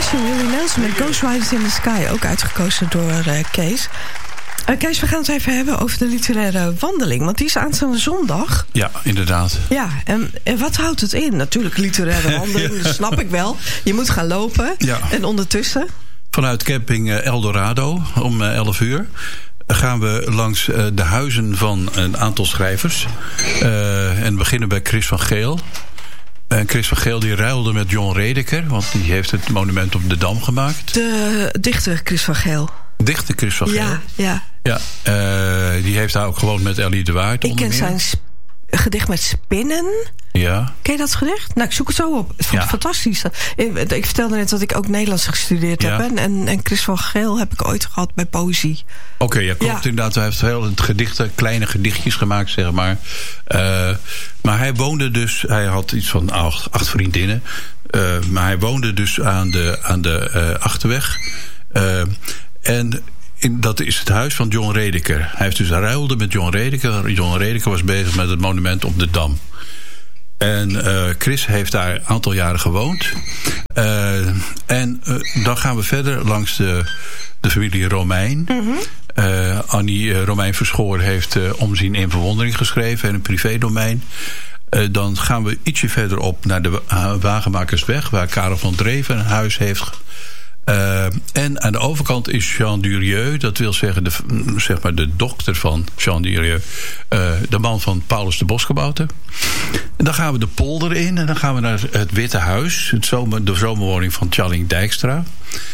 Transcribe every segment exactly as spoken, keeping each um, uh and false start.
van Willie Nelson met Ghost Riders in the Sky. Ook uitgekozen door uh, Kees. Uh, Kees, we gaan het even hebben over de literaire wandeling. Want die is aanstaande zondag. Ja, inderdaad. Ja, en, en wat houdt het in? Natuurlijk literaire wandeling, ja. Dat snap ik wel. Je moet gaan lopen. Ja. En ondertussen? Vanuit camping Eldorado om elf uur... gaan we langs uh, de huizen van een aantal schrijvers. Uh, en beginnen bij Chris van Geel. En Chris van Geel die ruilde met John Redeker, want die heeft het monument op de Dam gemaakt. De dichter Chris van Geel. Dichter Chris van Geel. Ja, ja. Ja, uh, die heeft daar ook gewoon met Ellie de Waard onder meer. Ik ken zijn sp- gedicht met spinnen. Ja. Ken je dat gedicht? Nou, ik zoek het zo op. Het vond ik ja. fantastisch. Ik, ik vertelde net dat ik ook Nederlands gestudeerd ja. heb. En, en Chris van Geel heb ik ooit gehad bij poëzie. Oké, okay, ja, klopt ja. inderdaad. Hij heeft heel het gedichten, kleine gedichtjes gemaakt, zeg maar. Uh, maar hij woonde dus, hij had iets van acht, acht vriendinnen. Uh, maar hij woonde dus aan de, aan de uh, Achterweg. Uh, en in, dat is het huis van John Redeker. Hij heeft dus ruilde met John Redeker. John Redeker was bezig met het monument op de Dam. En uh, Chris heeft daar een aantal jaren gewoond. Uh, en uh, dan gaan we verder langs de, de familie Romein. Mm-hmm. Uh, Annie uh, Romein Verschoor heeft uh, Omzien in Verwondering geschreven en een privédomein. Uh, dan gaan we ietsje verder op naar de uh, Wagenmakersweg, waar Karel van Dreven een huis heeft. Uh, en aan de overkant is Jean Durieux, dat wil zeggen de, zeg maar de dochter van Jean Durieux, uh, de man van Paulus de Bosgebouter. En dan gaan we de polder in en dan gaan we naar het Witte Huis, het zomer, de zomerwoning van Tjalling Dijkstra.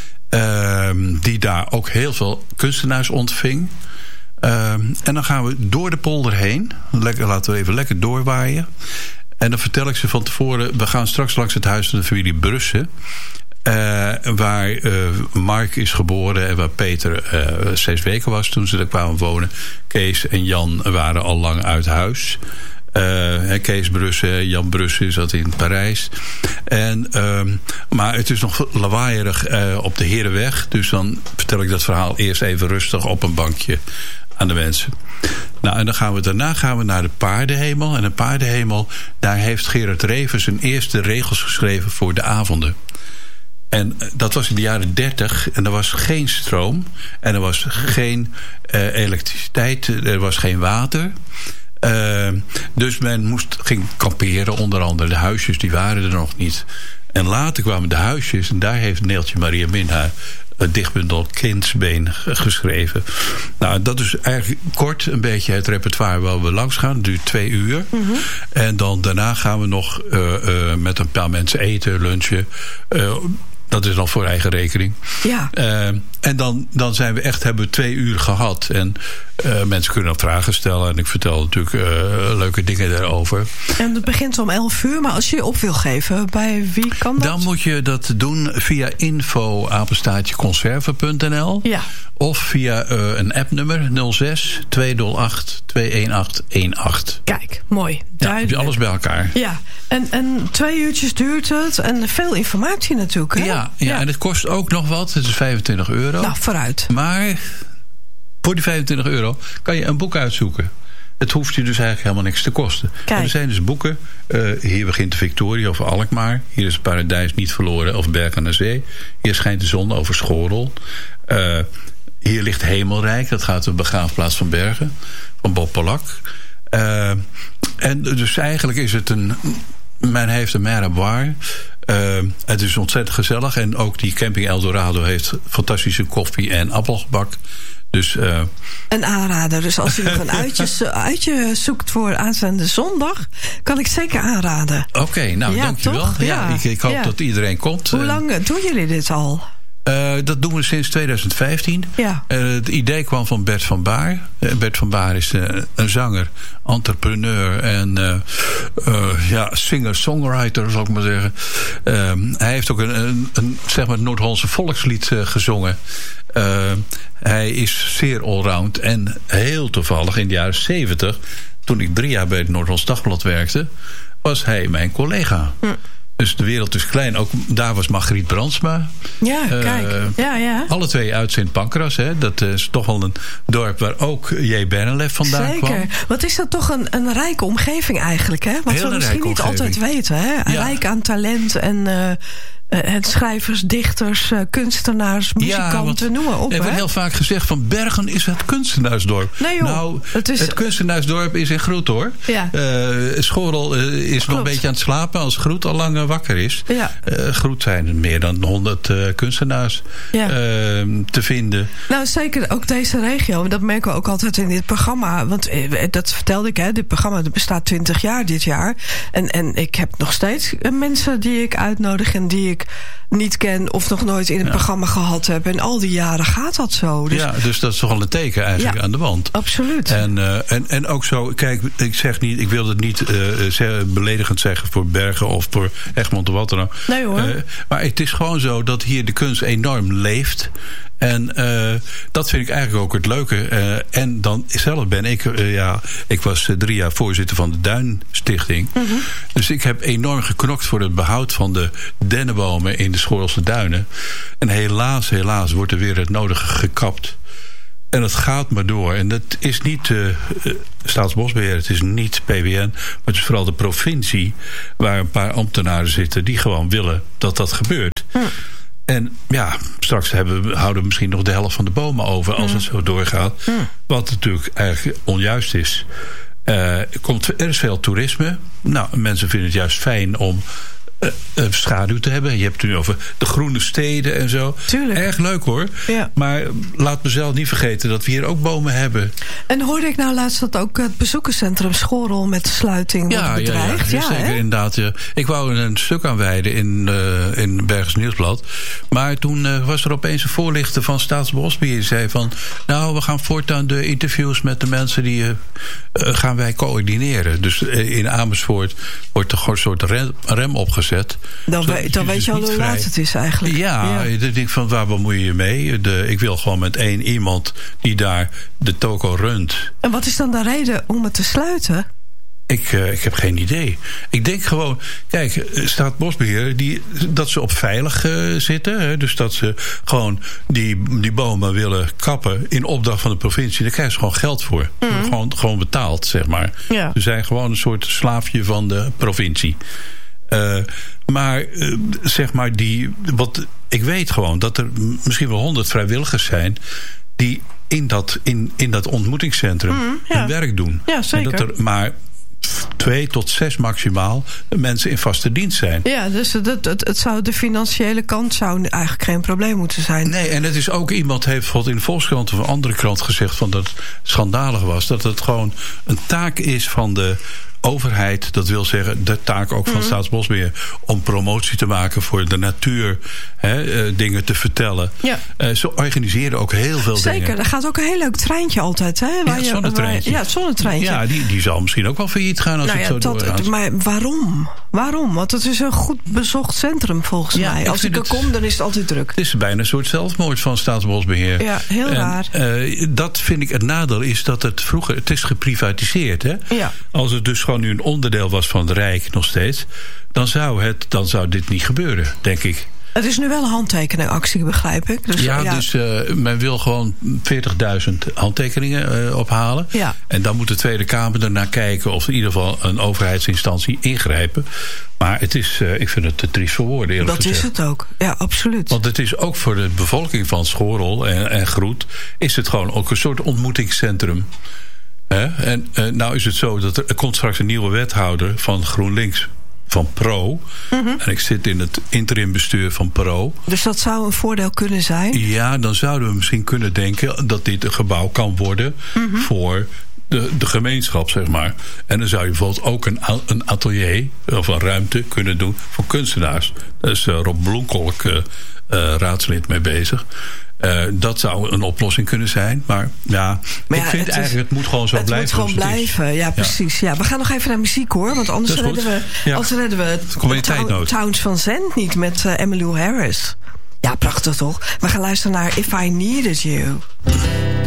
Uh, die daar ook heel veel kunstenaars ontving. Uh, en dan gaan we door de polder heen. Lekker, laten we even lekker doorwaaien. En dan vertel ik ze van tevoren, we gaan straks langs het huis van de familie Brussen. Uh, waar uh, Mark is geboren en waar Peter uh, zes weken was toen ze daar kwamen wonen. Kees en Jan waren al lang uit huis. Uh, Kees Brussen, Jan Brussen zat in Parijs. En, uh, maar het is nog lawaaierig uh, op de Herenweg. Dus dan vertel ik dat verhaal eerst even rustig op een bankje aan de mensen. Nou, en dan gaan we daarna gaan we naar de Paardenhemel. En de Paardenhemel, daar heeft Gerard Reven zijn eerste regels geschreven voor de avonden. En dat was in de jaren dertig. En er was geen stroom. En er was geen uh, elektriciteit. Er was geen water. Uh, dus men moest, ging kamperen. Onder andere de huisjes, die waren er nog niet. En later kwamen de huisjes. En daar heeft Neeltje Maria Min haar het dichtbundel Kindsbeen geschreven. Nou, dat is eigenlijk kort een beetje het repertoire waar we langs gaan. Het duurt twee uur. Mm-hmm. En dan daarna gaan we nog uh, uh, met een paar mensen eten, lunchen. Uh, Dat is dan voor eigen rekening. Ja. Uh, en dan, dan zijn we echt, hebben we twee uur gehad. En uh, mensen kunnen ook vragen stellen. En ik vertel natuurlijk uh, leuke dingen daarover. En het begint om elf uur. Maar als je je op wil geven, bij wie kan dat? Dan moet je dat doen via info apenstaartje conserve punt n l. Ja. Of via uh, een appnummer nul zes twee nul acht twee een acht een acht. Kijk, mooi. Duidelijk. Ja, heb je alles bij elkaar. Ja, en, en twee uurtjes duurt het. En veel informatie natuurlijk, hè? Ja, ja, ja, en het kost ook nog wat. Het is vijfentwintig euro. Nou, vooruit. Maar voor die vijfentwintig euro kan je een boek uitzoeken. Het hoeft je dus eigenlijk helemaal niks te kosten. En er zijn dus boeken. Uh, hier begint de Victoria over Alkmaar. Hier is het paradijs niet verloren over Berg aan de Zee. Hier schijnt de zon over Schorel. Uh, hier ligt Hemelrijk. Dat gaat de begraafplaats van Bergen. Van Bob Polak. Uh, en dus eigenlijk is het een... Men heeft een mer à boire. Uh, het is ontzettend gezellig. En ook die camping Eldorado heeft fantastische koffie en appelgebak. Dus, uh... een aanrader. Dus als u nog een uitje, uitje zoekt voor aanstaande zondag, kan ik zeker aanraden. Oké, okay, nou ja, dankjewel. Ja, ja, ik, ik hoop ja. dat iedereen komt. Hoe lang uh, doen jullie dit al? Uh, dat doen we sinds twintig vijftien. Ja. Uh, het idee kwam van Bert van Baar. Uh, Bert van Baar is uh, een zanger, entrepreneur en uh, uh, ja, singer-songwriter, zal ik maar zeggen. Uh, hij heeft ook een, een, een zeg maar Noord-Hollandse volkslied uh, gezongen. Uh, hij is zeer allround en heel toevallig in de jaren zeventig, toen ik drie jaar bij het Noord-Hollands Dagblad werkte, was hij mijn collega. Hm. Dus de wereld is klein. Ook daar was Margriet Brandsma. Ja, kijk. Uh, ja, ja. Alle twee uit Sint Pancras. Hè. Dat is toch wel een dorp waar ook J. Bernelef vandaan Zeker. kwam. Zeker. Wat is dat toch een, een rijke omgeving eigenlijk. Hè? Wat we misschien niet altijd weten. Hè? Ja. Rijk aan talent en uh, Uh, het schrijvers, dichters, uh, kunstenaars, muzikanten, ja, noem maar op. Er wordt heel vaak gezegd van Bergen is het kunstenaarsdorp. Nee, joh, nou, het, is... het kunstenaarsdorp is in Groet, hoor. Ja. Uh, Schorrel uh, is Klopt. nog een beetje aan het slapen als Groet al lang uh, wakker is. Ja. Uh, Groet zijn er meer dan honderd uh, kunstenaars ja. uh, te vinden. Nou, zeker ook deze regio. Dat merken we ook altijd in dit programma. Want uh, dat vertelde ik, hè. Dit programma dat bestaat twintig jaar dit jaar. En, en ik heb nog steeds mensen die ik uitnodig en die ik niet ken of nog nooit in een ja. programma gehad heb. En al die jaren gaat dat zo. Dus... Ja, dus dat is toch al een teken eigenlijk ja, aan de wand. Absoluut. En, uh, en, en ook zo, kijk, ik zeg niet, ik wil het niet uh, beledigend zeggen voor Bergen of voor Egmond of wat dan ook. Nee hoor. Uh, maar het is gewoon zo dat hier de kunst enorm leeft. En uh, dat vind ik eigenlijk ook het leuke. Uh, en dan zelf ben ik, uh, ja, ik was uh, drie jaar voorzitter van de Duinstichting. Mm-hmm. Dus ik heb enorm geknokt voor het behoud van de dennenbomen in de Schorrelse Duinen. En helaas, helaas wordt er weer het nodige gekapt. En het gaat maar door. En dat is niet uh, Staatsbosbeheer, het is niet P W N, maar het is vooral de provincie waar een paar ambtenaren zitten die gewoon willen dat dat gebeurt. Mm. En ja, straks hebben we, houden we misschien nog de helft van de bomen over als mm. het zo doorgaat. Mm. Wat natuurlijk eigenlijk onjuist is. Uh, er, komt, er is veel toerisme. Nou, mensen vinden het juist fijn om uh, uh, schaduw te hebben. Je hebt het nu over de groene steden en zo. Tuurlijk. Erg leuk hoor. Ja. Maar laat mezelf niet vergeten dat we hier ook bomen hebben. En hoorde ik nou laatst dat ook het bezoekerscentrum Schorrel met de sluiting ja, wordt bedreigd? Ja, ja, ja, zeker, hè? inderdaad. Ja. Ik wou er een stuk aan wijden in, uh, in Bergens Nieuwsblad. Maar toen uh, was er opeens een voorlichter van Staatsbosbeheer die zei van, nou, we gaan voortaan de interviews met de mensen die uh, uh, gaan wij coördineren. Dus uh, in Amersfoort wordt er gewoon een soort rem, rem opgezet. Dan, Zo, we, dan weet je al hoe laat het is eigenlijk. Ja, ja. Ik denk van, waar bemoei je je mee? De, ik wil gewoon met één iemand die daar de toko runt. En wat is dan de reden om het te sluiten? Ik, uh, ik heb geen idee. Ik denk gewoon, kijk, Staatsbosbeheer, die, dat ze op veilig uh, zitten. Hè, dus dat ze gewoon die, die bomen willen kappen in opdracht van de provincie. Daar krijgen ze gewoon geld voor. Mm. Gewoon, gewoon betaald, zeg maar. Ja. Ze zijn gewoon een soort slaafje van de provincie. Uh, maar uh, zeg maar die, wat ik weet gewoon dat er misschien wel honderd vrijwilligers zijn die in dat, in, in dat ontmoetingscentrum mm, ja. hun werk doen. Ja, zeker. En dat er maar twee tot zes maximaal mensen in vaste dienst zijn. Ja, dus het, het, het zou, de financiële kant zou eigenlijk geen probleem moeten zijn. Nee, en het is ook, iemand heeft bijvoorbeeld in de Volkskrant of een andere krant gezegd van dat het schandalig was. Dat het gewoon een taak is van de overheid, dat wil zeggen de taak ook van mm-hmm. Staatsbosbeheer, om promotie te maken voor de natuur, hè, uh, dingen te vertellen. Ja. Uh, ze organiseren ook heel veel Zeker, dingen. Zeker, er gaat ook een heel leuk treintje altijd. Hè, waar ja, het zonnetreintje. Ja, het zonnetreintje. Ja, die, die zal misschien ook wel failliet gaan als nou het ja, zo dat, doorgaat. Maar waarom? Waarom? Want het is een goed bezocht centrum volgens ja, mij. Als ik er het, kom, dan is het altijd druk. Het is bijna een soort zelfmoord van Staatsbosbeheer. Ja, heel en, raar. Uh, dat vind ik het nadeel is dat het vroeger, het is geprivatiseerd. Hè? Ja. Als het dus gewoon nu een onderdeel was van het Rijk nog steeds, dan zou, het, dan zou dit niet gebeuren, denk ik. Het is nu wel een handtekeningactie, begrijp ik. Dus, ja, ja, dus uh, men wil gewoon veertigduizend handtekeningen uh, ophalen. Ja. En dan moet de Tweede Kamer ernaar kijken of in ieder geval een overheidsinstantie ingrijpen. Maar het is, uh, ik vind het te triest voor woorden, eerlijk Dat gezegd. is het ook, ja, absoluut. Want het is ook voor de bevolking van Schorrel en, en Groet, is het gewoon ook een soort ontmoetingscentrum. He? En uh, nou is het zo dat er, er komt straks een nieuwe wethouder van GroenLinks, van Pro. Mm-hmm. En ik zit in het interimbestuur van Pro. Dus dat zou een voordeel kunnen zijn? Ja, dan zouden we misschien kunnen denken dat dit een gebouw kan worden mm-hmm. voor de, de gemeenschap, zeg maar. En dan zou je bijvoorbeeld ook een, een atelier of een ruimte kunnen doen voor kunstenaars. Daar is uh, Rob Bloemkolk uh, uh, raadslid mee bezig. Uh, dat zou een oplossing kunnen zijn. Maar ja, maar ja ik vind het eigenlijk, is, het moet gewoon zo het blijven. Het moet gewoon blijven, ja, precies. Ja. Ja. We gaan nog even naar muziek, hoor. Want anders redden we, ja. anders redden we town, Towns van Zandt niet met uh, Emmylou Harris. Ja, prachtig toch? We gaan luisteren naar If I Needed You.